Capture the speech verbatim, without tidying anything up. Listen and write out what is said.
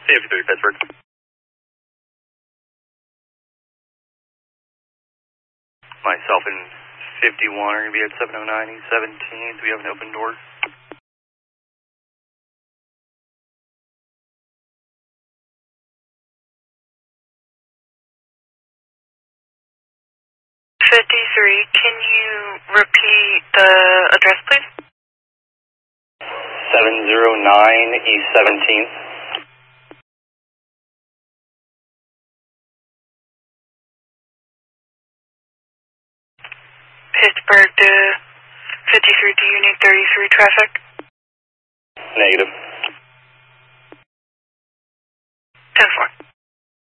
fifty-three Pittsburgh. Myself and fifty-one are going to be at seven oh nine East seventeenth. We have an open door. fifty-three, can you repeat the address, please? seven oh nine East seventeenth. Pittsburgh to fifty-three, do you need thirty-three traffic? Negative. ten four.